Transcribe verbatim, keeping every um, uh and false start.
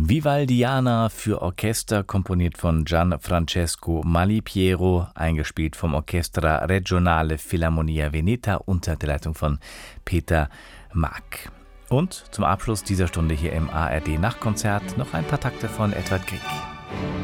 Vivaldiana für Orchester, komponiert von Gianfrancesco Malipiero, eingespielt vom Orchestra Regionale Filarmonia Veneta unter der Leitung von Peter Mack. Und zum Abschluss dieser Stunde hier im A R D Nachtkonzert noch ein paar Takte von Edvard Grieg.